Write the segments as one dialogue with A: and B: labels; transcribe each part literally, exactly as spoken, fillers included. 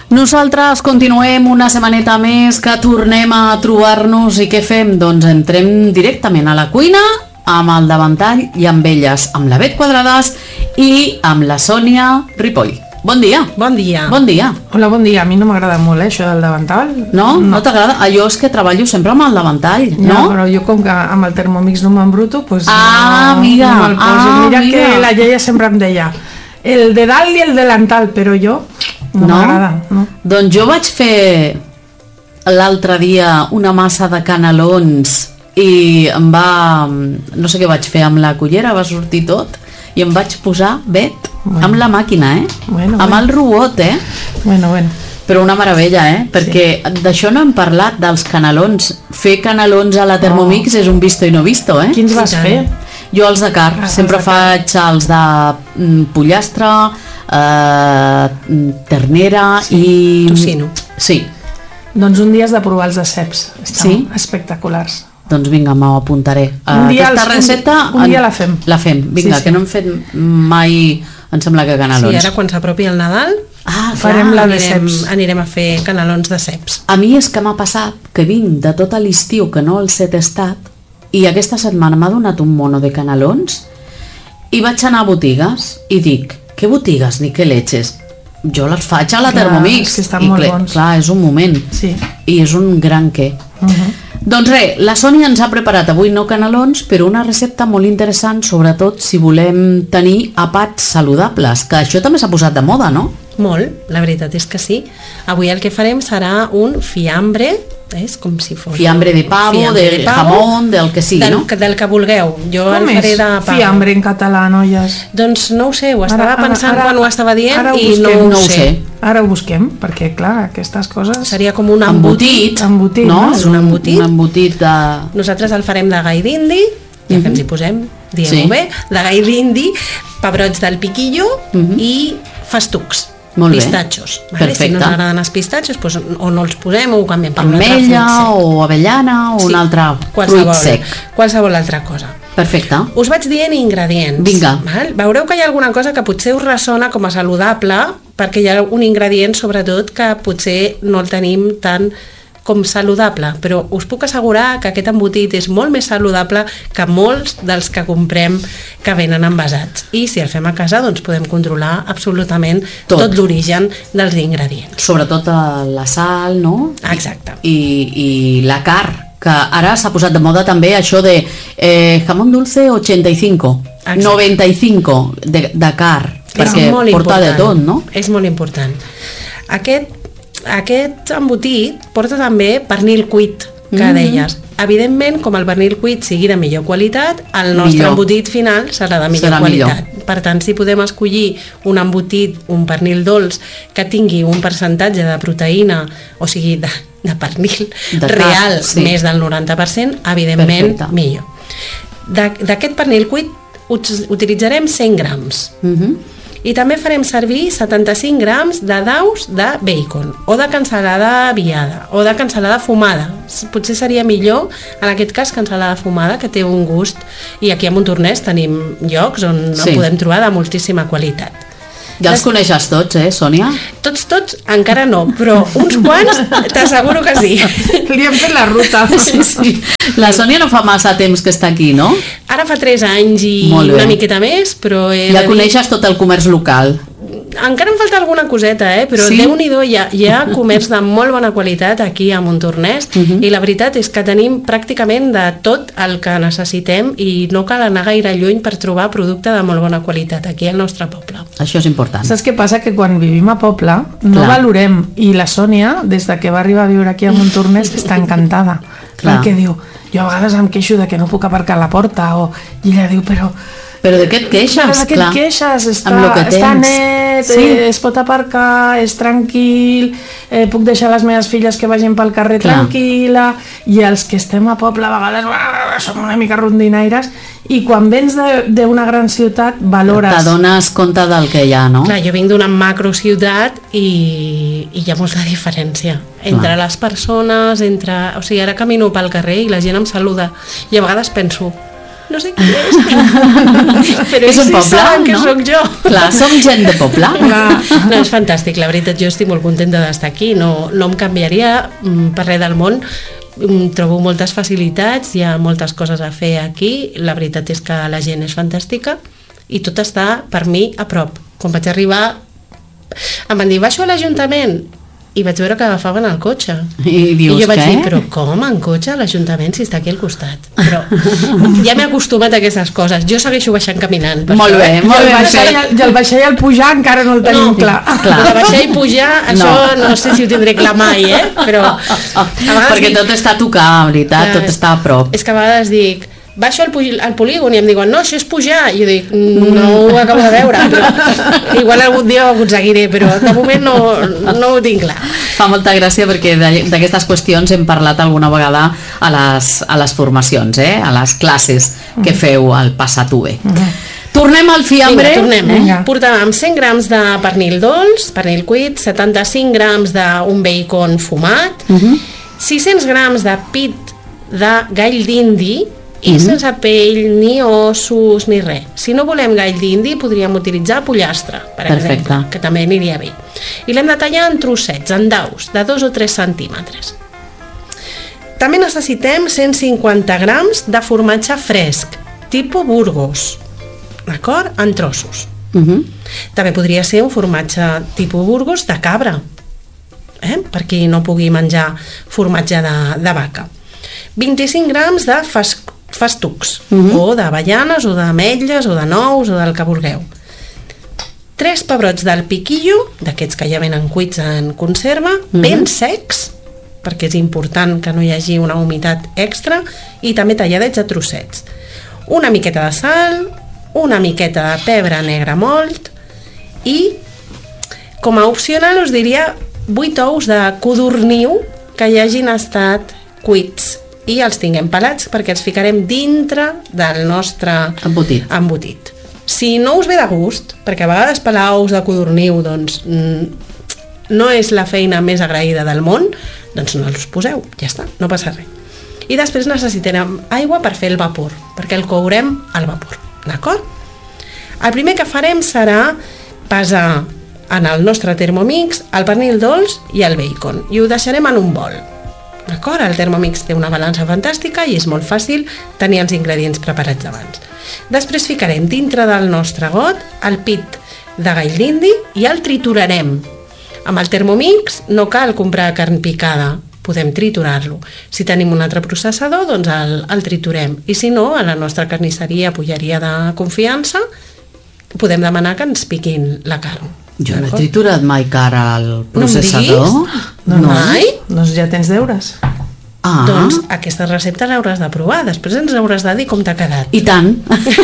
A: Nosaltres continuem una setmaneta més que tornem a trobar-nos i què fem? Doncs entrem directament a la cuina amb el davantall i amb elles, amb la Bet Quadrades i amb la Sònia Ripoll. Bon dia.
B: Bon dia.
A: Bon dia.
C: Hola, bon dia. A mi no m'agrada molt, eh, això del davantall.
A: No? No, no t'agrada? Ah, jo és que treballo sempre amb el davantall,
C: ja,
A: no?
C: Però jo com que amb el Thermomix no m'embruto, pues
A: ah,
C: no,
A: amiga.
C: no me'l poso.
A: Ah,
C: Mira
A: amiga.
C: que la iaia sempre em deia el dedal i el delantal, però jo no, no? m'agrada. No?
A: Doncs jo vaig fer l'altre dia una massa de canelons i em va... no sé què vaig fer amb la cullera, va sortir tot i em vaig posar Bet bueno. amb la màquina, eh?
C: Bueno,
A: amb
C: bueno.
A: el robot, eh?
C: Bueno, bueno.
A: Però una meravella, eh? Perquè sí. d'això no hem parlat, dels canelons. Fer canelons a la Thermomix oh. és un visto i no visto, eh?
C: Quins vas sí, fer?
A: Jo els de carn, ah, sempre els de faig car. els de mm, pollastre, eh, ternera
B: sí.
A: i...
B: tocino.
A: Sí.
C: Doncs un dia has de provar els de ceps. Estan
A: sí?
C: espectaculars.
A: Doncs vinga, m'ho apuntaré.
C: Un dia
A: Aquesta
C: els,
A: recepta...
C: Un, un dia la fem.
A: La fem, vinga, sí, sí. que no hem fet mai, em sembla que canelons.
B: Sí, ara quan s'apropi el Nadal
A: ah,
C: farem la de
B: anirem,
C: ceps.
B: anirem a fer canelons de ceps.
A: A mi és que m'ha passat que vinc de tot l'estiu que no els he tastat i aquesta setmana m'ha donat un mono de canelons i vaig anar a botigues i dic, què botigues ni què leches? Jo les faig a la clar, Thermomix.
C: És que estan
A: I
C: molt
A: clar,
C: bons.
A: Clar, és un moment.
C: Sí.
A: I és un gran què.
C: Uh-huh.
A: Doncs res, la Sònia ens ha preparat avui no canelons, però una recepta molt interessant, sobretot si volem tenir àpats saludables, que això també s'ha posat de moda, no?
B: Molt, la veritat és que sí. Avui el que farem serà un fiambre, és com si fos...
A: Fiambre de pavo, fiambre de, de pavo, jamón, del que sigui,
B: del,
A: no?
B: Del que vulgueu. Jo
C: com
B: el faré
C: és
B: de pavo.
C: Fiambre en català, noies?
B: Doncs no ho sé, ho estava
C: ara,
B: pensant
C: ara,
B: quan ho estava dient
C: ho
B: i no ho,
A: no ho
B: sé.
A: sé.
C: Ara ho busquem, perquè clar, aquestes coses...
B: Seria com un embotit.
A: Embotit,
C: embotit
A: no?
C: no?
A: És un embotit. Un embotit de...
B: Nosaltres el farem de gai d'indi, ja uh-huh. que ens hi posem, diguem-ho sí. bé, de gai d'indi, pebrots del piquillo uh-huh. i festucs.
A: Molt
B: pistatxos, vale? Si no ens agraden els pistatxos doncs, o no els posem o ho canviem per un altre fruit
A: sec, o avellana o sí, un altre fruit sec,
B: qualsevol altra cosa.
A: Perfecte.
B: Us vaig dient ingredients.
A: Vinga.
B: Val? Veureu que hi ha alguna cosa que potser us ressona com a saludable perquè hi ha un ingredient sobretot que potser no el tenim tan com saludable, però us puc assegurar que aquest embotit és molt més saludable que molts dels que comprem que venen envasats. I si el fem a casa, doncs podem controlar absolutament tot, tot l'origen dels ingredients.
A: Sobretot la sal, no?
B: Exacte.
A: I, i la carn, que ara s'ha posat de moda també això de eh, jamón dulce ochenta y cinco, exacte. noventa y cinco de, de carn, perquè porta important. De tot, no?
B: És molt important. Aquest Aquest embotit porta també pernil cuit, que mm-hmm. deies. Evidentment, com el pernil cuit sigui de millor qualitat, el nostre millor. embotit final serà de millor serà qualitat. Millor. Per tant, si podem escollir un embotit, un pernil dolç, que tingui un percentatge de proteïna, o sigui, de, de pernil de real, sí. més del noranta per cent, evidentment, perfecte. Millor. D'aquest pernil cuit utilitzarem cent grams.
A: Mhm.
B: I també farem servir setanta-cinc grams de daus de bacon o de cansalada viada o de cansalada fumada. Potser seria millor en aquest cas cansalada fumada, que té un gust, i aquí a Montornès tenim llocs on sí. en podem trobar de moltíssima qualitat.
A: Ja els coneixes tots, eh, Sònia?
B: Tots, tots, encara no, però uns quants t'asseguro que sí.
C: Li hem fet la ruta.
A: Sí, sí. La Sònia no fa massa temps que està aquí, no?
B: Ara fa tres anys i una miqueta més, però...
A: Ja coneixes tot el comerç local.
B: Encara em falta alguna coseta, eh? Però sí? Déu-n'hi-do, hi, ha, hi ha comerç de molt bona qualitat aquí a Montornès uh-huh. i la veritat és que tenim pràcticament de tot el que necessitem i no cal anar gaire lluny per trobar producte de molt bona qualitat aquí al nostre poble.
A: Això és important.
C: Saps què passa? Que quan vivim a poble no Clar. valorem, i la Sònia, des de que va arribar a viure aquí a Montornès, està encantada. Clar. Perquè diu, jo a vegades em queixo de que no puc aparcar a la porta, o... i ella diu, però...
A: Però de què et queixes?
C: Però de què et queixes? Està,
A: que
C: està net, sí. eh, es pot aparcar, és tranquil, eh, puc deixar les meves filles que vagin pel carrer Clar. tranquil·la, i els que estem a poble a vegades uah, som una mica rondinaires, i quan vens d'una gran ciutat valores.
A: T'adones compte del que hi ha, no?
B: Clar, jo vinc d'una macrociutat i, i hi ha molta diferència entre Clar. les persones, entre... O sigui, ara camino pel carrer i la gent em saluda i a vegades penso no sé qui és. Però
A: és un
B: sí
A: poble,
B: saben que
A: no?
B: sóc jo.
A: Clar, som gent de poble.
B: No, és fantàstic, la veritat, jo estic molt contenta d'estar aquí, no, no em canviaria per res del món. Trobo moltes facilitats, hi ha moltes coses a fer aquí, la veritat és que la gent és fantàstica i tot està per mi a prop. Quan vaig arribar em van dir, baixo a l'Ajuntament, i vaig veure que agafaven el cotxe.
A: I dius,
B: I jo vaig
A: què?
B: dir, però com en cotxe a l'Ajuntament si està aquí al costat? Però ja m'he acostumat a aquestes coses. Jo segueixo baixant caminant. Per
A: Molt bé,
C: I
A: molt
C: el
A: ben
C: baixar i
A: fet.
C: el, i el baixar i el pujar encara no el tenim
B: No,
C: clar.
A: clar.
B: De baixar i pujar, això
A: No.
B: no sé si ho tindré clar mai, eh? Però a vegades
A: Perquè
B: dic-
A: tot està a tocar, veritat,
B: Clar,
A: tot està a prop.
B: És que a vegades dic, baixo al, pu- al polígon i em diuen, no, això és pujar. I jo dic, no ho acabo de veure. Però igual algun dia ho aconseguiré, però de moment no, no ho tinc clar.
A: Fa molta gràcia perquè de- d'aquestes qüestions hem parlat alguna vegada a les, a les formacions, eh? A les classes que feu al Passat-ho bé. Tornem al fiambre.
B: Vinga, tornem.
C: Vinga.
B: Eh? Portàvem cent grams de pernil dolç, pernil cuit, setanta-cinc grams d'un bacon fumat,
A: Uh -huh.
B: sis-cents grams de pit de gall d'indi i
A: Mhm.
B: sense pell, ni ossos, ni res. Si no volem gall d'indi, podríem utilitzar pollastre, per
A: Perfecte.
B: exemple, que també aniria bé. I l'hem de tallar en trossets, en daus, de dos o tres centímetres. També necessitem cent cinquanta grams de formatge fresc, tipus Burgos, d'acord? En trossos.
A: Uh -huh.
B: També podria ser un formatge tipus Burgos de cabra, eh? per qui no pugui menjar formatge de, de vaca. vint-i-cinc grams de fas, festucs, uh -huh. o d'avellanes, o d'ametlles, o de nous, o del que vulgueu. Tres pebrots del piquillo, d'aquests que ja venen cuits en conserva, uh -huh. ben secs, perquè és important que no hi hagi una humitat extra, i també talladets a trossets. Una miqueta de sal, una miqueta de pebre negre mòlt, i com a opcional us diria vuit ous de codorniu que ja hagin estat cuits i els tinguem pelats perquè els ficarem dintre del nostre
A: Embotit.
B: embotit. Si no us ve de gust, perquè a vegades pelar ous de codorniu doncs, mm, no és la feina més agraïda del món, doncs no els poseu, ja està, no passa res. I després necessitarem aigua per fer el vapor, perquè el courem al vapor, d'acord? El primer que farem serà pesar en el nostre Thermomix el pernil dolç i el bacon, i ho deixarem en un bol. D'acord? El Thermomix té una balança fantàstica i és molt fàcil tenir els ingredients preparats abans. Després ficarem dintre del nostre got el pit de gall d'indi i el triturarem. Amb el Thermomix no cal comprar carn picada, podem triturar-lo. Si tenim un altre processador, doncs el, el triturem. I si no, a la nostra carnisseria, polleria de confiança, podem demanar que ens piquin la carn.
A: Jo no he
B: D'acord?
A: triturat mai cara al processador.
B: No em diguis?
C: No, no.
B: Mai?
C: Doncs ja tens deures.
A: Ah,
B: Doncs aquesta recepta l'hauràs de provar, després ens hauràs de dir com t'ha quedat.
A: i tant.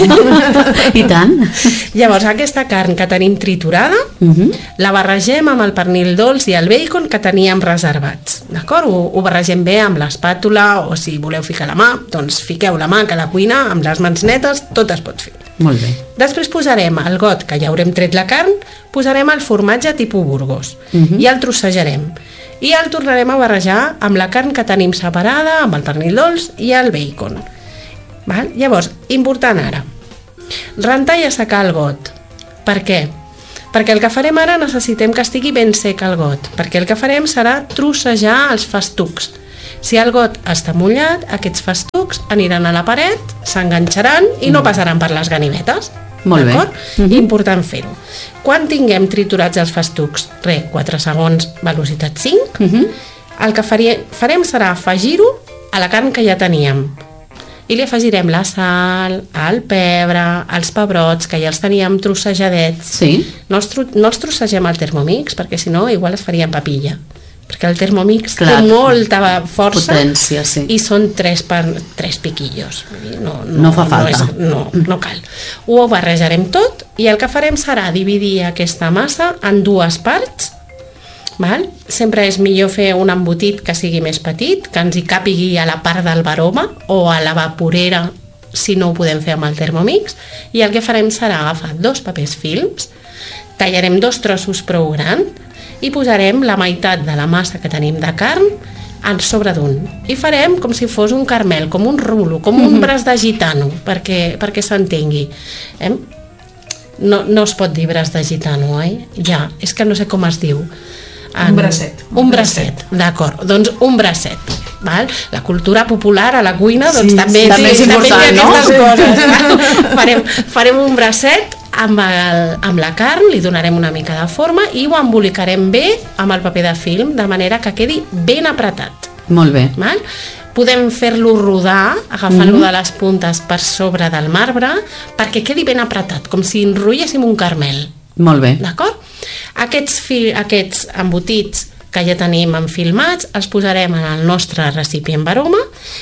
A: I tant.
B: Llavors, aquesta carn que tenim triturada,
A: Uh -huh.
B: la barregem amb el pernil dolç i el bacon que teníem reservats, d'acord? Ho, ho barregem bé amb l'espàtula, o si voleu ficar la mà, doncs fiqueu la mà, que a la cuina, amb les mans netes, tot es pot fer.
A: Molt bé.
B: Després posarem al got, que ja haurem tret la carn, posarem el formatge tipus Burgos,
A: Uh -huh.
B: i el trossejarem. I el tornarem a barrejar amb la carn que tenim separada, amb el pernil dolç i el bacon. Val? Llavors, important ara, rentar i assecar el got. Per què? Perquè el que farem ara necessitem que estigui ben sec el got, perquè el que farem serà trossejar els festucs. Si el got està mullat, aquests festucs aniran a la paret, s'enganxaran i no passaran per les ganivetes.
A: Molt bé.
B: D'acord?
A: Mhm.
B: Important fer-ho. Quan tinguem triturats els festucs, re, quatre segons, velocitat cinc,
A: Uh -huh.
B: el que faria, farem serà afegir-ho a la carn que ja teníem. I li afegirem la sal, el pebre, els pebrots, que ja els teníem trossejadets.
A: Sí.
B: No els, tro no els trossegem al Thermomix, perquè si no igual es farien papilla. Perquè el Thermomix
A: Clar.
B: té molta força
A: Potència, sí.
B: i són tres, per, tres piquillos. Vull dir, no, no,
A: No fa falta.
B: No, és, no, no cal. Ho barrejarem tot i el que farem serà dividir aquesta massa en dues parts. Val? Sempre és millor fer un embotit que sigui més petit, que ens hi càpigui a la part del baroma o a la vaporera, si no ho podem fer amb el Thermomix, i el que farem serà agafar dos papers films, tallarem dos trossos prou grans i posarem la meitat de la massa que tenim de carn en sobre d'un, i farem com si fos un carmel, com un rulo, com un braç de gitano, perquè, perquè s'entengui. Eh? No, no es pot dir braç de gitano, oi? Ja, és que no sé com es diu. En...
C: Un bracet.
B: Un bracet, d'acord. Doncs un bracet. Val? La cultura popular a la cuina doncs,
C: sí,
B: també,
A: sí, també és important,
B: no? Aquestes
A: no?
B: coses. farem, farem un bracet amb, el, amb la carn, li donarem una mica de forma i ho embolicarem bé amb el paper de film, de manera que quedi ben apretat.
A: Molt bé.
B: Val? Podem fer-lo rodar, agafant-lo mm-hmm. de les puntes per sobre del marbre, perquè quedi ben apretat, com si enrotlléssim un carmel.
A: Molt bé.
B: D'acord? Aquests, fi, aquests embotits que ja tenim enfilmats els posarem en el nostre recipient baroma.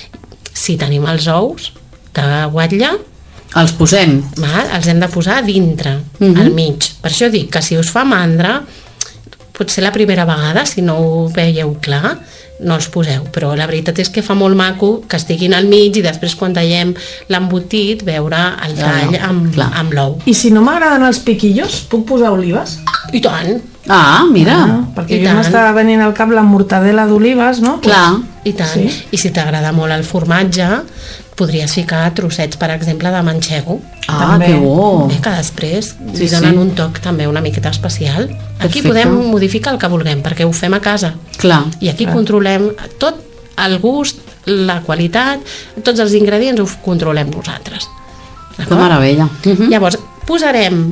B: Si tenim els ous de guatlla,
A: els posem.
B: Val? Els hem de posar a dintre,
A: mm-hmm.
B: al mig. Per això dic que si us fa mandra, potser la primera vegada, si no ho veieu clar, no els poseu, però la veritat és que fa molt maco que estiguin al mig i després quan tallem l'embotit veure el tall
A: ah,
B: amb, amb l'ou.
C: I si no m'agraden els piquillos, puc posar olives?
B: I tant!
A: Ah, mira!
C: Ah, perquè
B: I
C: jo
B: tant.
C: m'estava venint al cap la mortadela d'olives, no?
A: Clar.
B: I tant.
C: Sí.
B: I si t'agrada molt el formatge, podries ficar trossets, per exemple, de manxego.
A: Ah,
C: També.
A: que bo!
B: Eh, que després
A: Sí,
B: li donen
A: sí.
B: un toc també una miqueta especial. Aquí
A: Perfecte.
B: podem modificar el que vulguem, perquè ho fem a casa.
A: Clar.
B: I aquí
C: Clar.
B: controlem tot el gust, la qualitat, tots els ingredients ho controlem nosaltres.
A: Que meravella. Uh-huh.
B: Llavors, posarem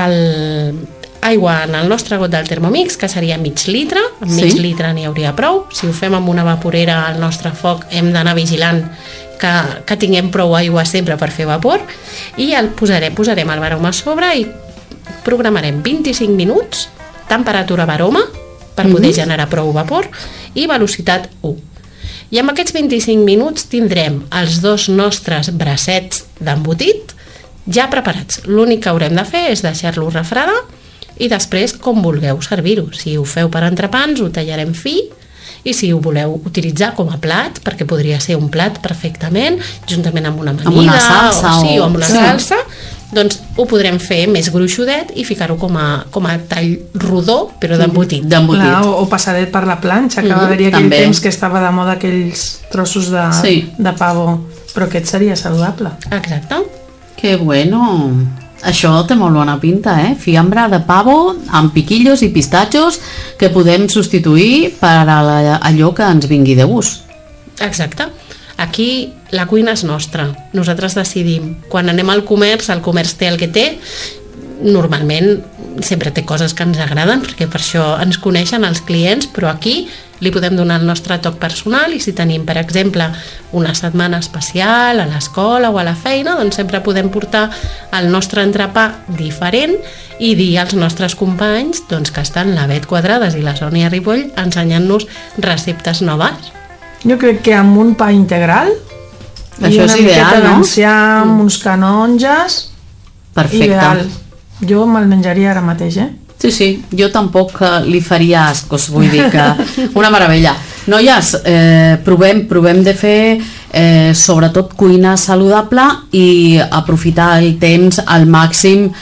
B: el... aigua en el nostre got del Thermomix, que seria mig litre, amb mig
A: Sí.
B: litre n'hi hauria prou. Si ho fem amb una vaporera al nostre foc hem d'anar vigilant que, que tinguem prou aigua sempre per fer vapor, i el posarem, posarem el baroma a sobre i programarem vint-i-cinc minuts, temperatura baroma, per poder
A: Mhm.
B: generar prou vapor, i velocitat u. I amb aquests vint-i-cinc minuts tindrem els dos nostres bracets d'embotit ja preparats. L'únic que haurem de fer és deixar-lo refredar i després com vulgueu servir-ho. Si ho feu per entrepans, ho tallarem fi, i si ho voleu utilitzar com a plat, perquè podria ser un plat perfectament, juntament amb una amanida,
A: Amb una salsa
B: o, sí,
A: o-
B: o amb una
A: sí.
B: salsa, doncs ho podrem fer més gruixudet i ficar-ho com a, com a tall rodó, però d'embotit.
A: D'embotit.
C: Clar, o, o passadet per la planxa, que
B: Mhm,
C: va haver-hi aquell
A: també.
C: temps que estava de moda aquells trossos de,
A: Sí.
C: de pavo, però aquest seria saludable.
B: Exacte.
A: Que bueno! Això té molt bona pinta, eh? Fiambre de pavo amb piquillos i pistatxos que podem substituir per a la, allò que ens vingui de gust.
B: Exacte. Aquí la cuina és nostra. Nosaltres decidim. Quan anem al comerç, el comerç té el que té. Normalment sempre té coses que ens agraden, perquè per això ens coneixen els clients, però aquí li podem donar el nostre toc personal, i si tenim, per exemple, una setmana especial a l'escola o a la feina, doncs sempre podem portar el nostre entrepà diferent i dir als nostres companys doncs, que estan la Bet Quadrades i la Sònia Ripoll ensenyant-nos receptes noves.
C: Jo crec que amb un pa integral
A: Això
C: i una
A: és ideal,
C: miqueta
A: no?
C: d'enciam, uns canonges,
A: Perfecte.
C: ideal. Jo me'l menjaria ara mateix, eh?
A: Sí, sí, jo tampoc eh, li faria ascos, vull dir que una meravella. Noies, eh, provem, provem de fer eh, sobretot cuina saludable i aprofitar el temps al màxim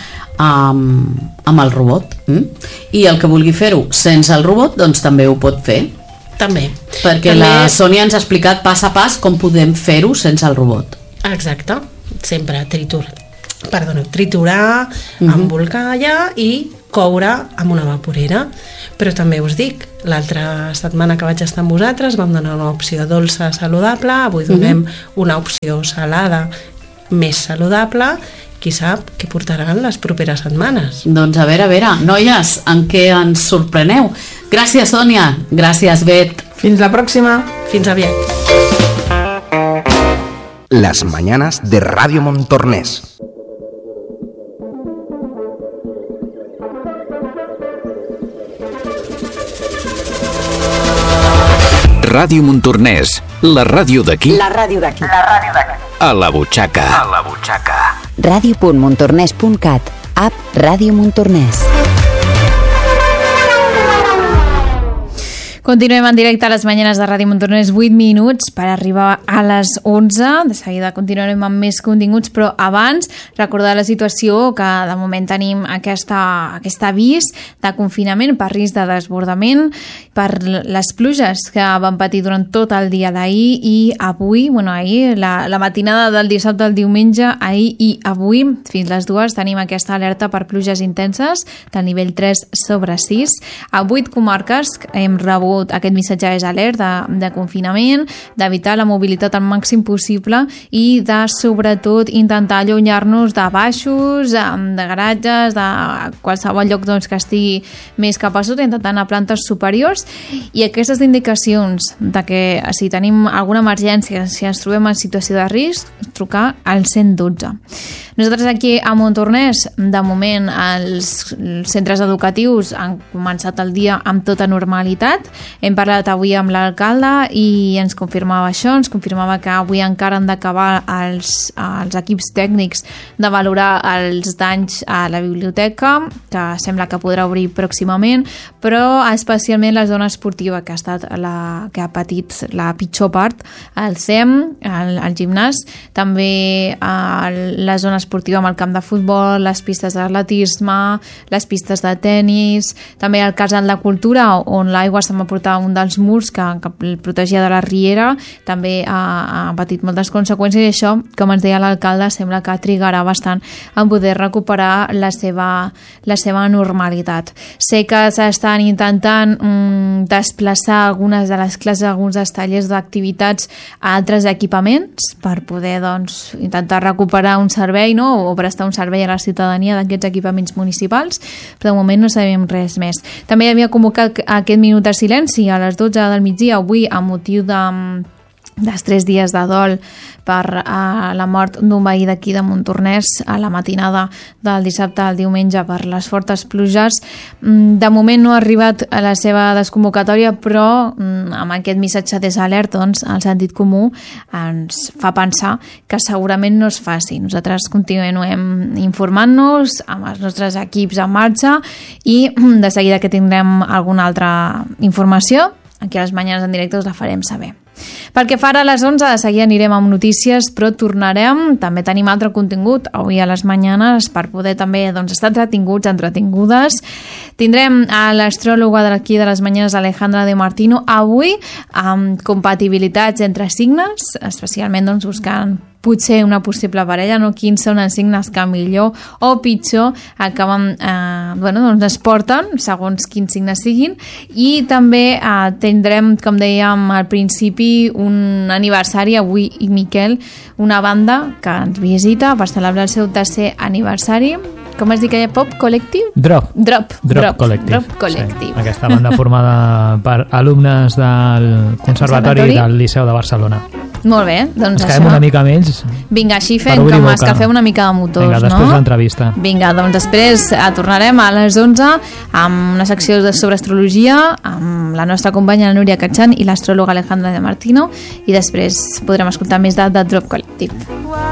A: amb, amb el robot. Mm? I el que vulgui fer-ho sense el robot, doncs també ho pot fer.
B: També.
A: Perquè
B: També...
A: la Sònia ens ha explicat pas a pas com podem fer-ho sense el robot.
B: Exacte. Sempre triturar. Perdona, triturar,
A: Mhm.
B: embolcallar i coure amb una vaporera. Però també us dic, l'altra setmana que vaig estar amb vosaltres vam donar una opció dolça saludable, avui donem una opció salada més saludable. Qui sap què portaran les properes setmanes.
A: Doncs a veure, a veure, noies, en què ens sorpreneu? Gràcies, Sònia. Gràcies, Bet.
C: Fins la pròxima.
B: Fins aviat.
D: Las mañanas de Radio Montornès.
E: Ràdio Montornès, la ràdio d'aquí.
F: La ràdio d'aquí. La ràdio d'aquí.
E: A la butxaca.
D: A la butxaca.
F: ràdio punt montornès punt cat. App Ràdio Montornès.
G: Continuem en directe a les Mañanes de Ràdio Montornès, vuit minuts per arribar a les onze. De seguida continuarem amb més continguts, però abans recordar la situació que de moment tenim aquesta, aquest avís de confinament per risc de desbordament per les pluges que van patir durant tot el dia d'ahir i avui, bueno, ahir, la, la matinada del dissabte al diumenge, ahir i avui, fins les dues, tenim aquesta alerta per pluges intenses del nivell tres sobre sis. A vuit comarques hem rebut aquest missatge és alert de, de confinament, d'evitar la mobilitat al màxim possible i de, sobretot, intentar allunyar-nos de baixos, de garatges, de qualsevol lloc doncs, que estigui més cap a sota, intentant anar a plantes superiors. I aquestes indicacions de que si tenim alguna emergència, si ens trobem en situació de risc, trucar al cent dotze. Nosaltres aquí a Montornès, de moment, els centres educatius han començat el dia amb tota normalitat. Hem parlat avui amb l'alcalde i ens confirmava això, ens confirmava que avui encara han d'acabar els, els equips tècnics de valorar els danys a la biblioteca, que sembla que podrà obrir pròximament, però especialment la zona esportiva, que ha estat la que ha patit la pitjor part, el C E M, el, el gimnàs, també el, la zona esportiva amb el camp de futbol, les pistes d'atletisme, les pistes de tennis, també el casal de cultura, on l'aigua se'n va portar un dels murs que, que el protegia de la riera, també ha, ha patit moltes conseqüències i això, com ens deia l'alcalde, sembla que trigarà bastant en poder recuperar la seva, la seva normalitat. Sé que s'estan intentant mm, desplaçar algunes de les classes, alguns dels tallers d'activitats a altres equipaments per poder doncs, intentar recuperar un servei, no? O prestar un servei a la ciutadania d'aquests equipaments municipals, però de moment no sabem res més. També hi havia convocat aquest minut de silenci a les dotze del migdia avui a motiu de, dels tres dies de dol per a la mort d'un veí d'aquí de Montornès a la matinada del dissabte al diumenge per les fortes pluges. De moment no ha arribat a la seva desconvocatòria, però amb aquest missatge des alert, doncs, el sentit comú ens fa pensar que segurament no es faci. Nosaltres continuem informant-nos amb els nostres equips en marxa i de seguida que tindrem alguna altra informació, aquí a les Mañanes en directe us la farem saber. Perquè fa ara a les onze, de seguida anirem amb notícies, però tornarem, també tenim altre contingut avui a les Mañanes per poder també doncs, estar entretinguts, entretingudes. Tindrem a l'astròloga d'aquí de les Mañanes, Alejandra de Martino, avui amb compatibilitats entre signes, especialment doncs, buscant potser una possible parella, no? Quins són els signes que millor o pitjor acaben, eh, bueno, doncs es porten, segons quins signes siguin, i també eh, tindrem, com dèiem al principi, un aniversari avui i Miquel, una banda que ens visita per celebrar el seu tercer aniversari. Com es diu que hi ha? Pop Collective?
H: Drop.
G: Drop.
H: Drop, Drop Collective.
G: Drop Collective.
H: Sí, aquesta banda formada per alumnes del Conservatori, Conservatori del Liceu de Barcelona.
G: Molt bé, doncs
H: ens
G: això.
H: quedem una mica amb ells.
G: Vinga, així fem, que m'escalfem una mica de motors,
H: Vinga, després
G: no?
H: l'entrevista.
G: Vinga, doncs després tornarem a les onze amb una secció sobre astrologia amb la nostra companya la Núria Catxan i l'astròloga Alejandra de Martino, i després podrem escoltar més de, de Drop Collective.